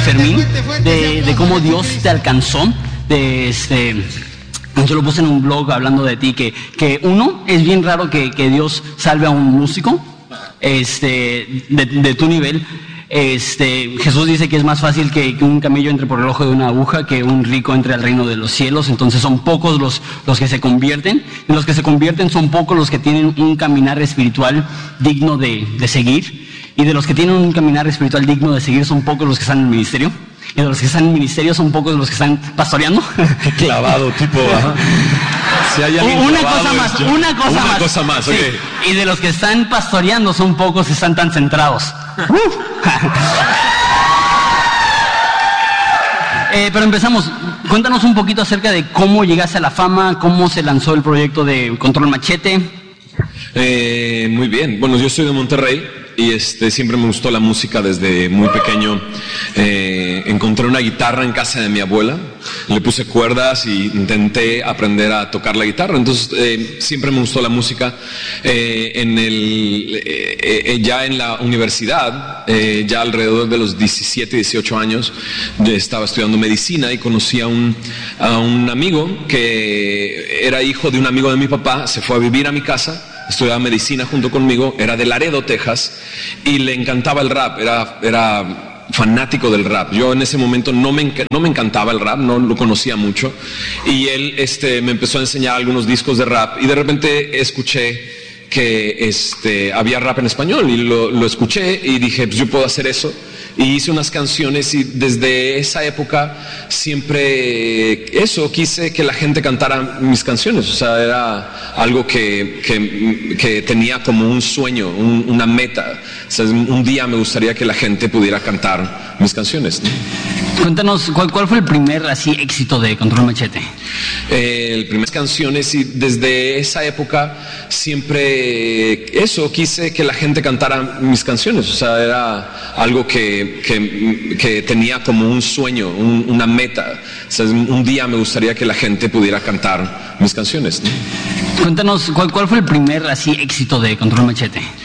Fermín, de cómo Dios te alcanzó, yo lo puse en un blog hablando de ti, que uno, es bien raro que Dios salve a un músico de tu nivel. Jesús dice que es más fácil que un camello entre por el ojo de una aguja que un rico entre al reino de los cielos. Entonces son pocos los que se convierten, y los que se convierten son pocos los que tienen un caminar espiritual digno de seguir, y de los que tienen un caminar espiritual digno de seguir son pocos los que están en el ministerio, y de los que están en el ministerio son pocos los que están pastoreando. Qué clavado, tipo, ajá. Si hay una cosa más, sí. Okay. Y de los que están pastoreando son pocos que están tan centrados. Pero empezamos. Cuéntanos un poquito acerca de cómo llegaste a la fama, cómo se lanzó el proyecto de Control Machete. Muy bien. Bueno, yo soy de Monterrey y siempre me gustó la música desde muy pequeño. Encontré una guitarra en casa de mi abuela, le puse cuerdas y intenté aprender a tocar la guitarra. Entonces siempre me gustó la música. Ya en la universidad, ya alrededor de los 17, 18 años, estaba estudiando medicina y conocí a un amigo que era hijo de un amigo de mi papá. Se fue a vivir a mi casa. Estudiaba medicina junto conmigo, era de Laredo, Texas, y le encantaba el rap, era fanático del rap. Yo en ese momento no me encantaba el rap, no lo conocía mucho, y él me empezó a enseñar algunos discos de rap, y de repente escuché que había rap en español, y lo escuché, y dije, pues yo puedo hacer eso. Y hice unas canciones, y desde esa época siempre quise que la gente cantara mis canciones. O sea, era algo que tenía como un sueño, una meta. O sea, un día me gustaría que la gente pudiera cantar mis canciones, ¿no? Cuéntanos, ¿cuál fue el primer así éxito de Control Machete? El primer canciones, y desde esa época siempre quise que la gente cantara mis canciones. O sea, era algo que tenía como un sueño, una meta. O sea, un día me gustaría que la gente pudiera cantar mis canciones, ¿no? Cuéntanos, ¿cuál fue el primer así éxito de Control Machete?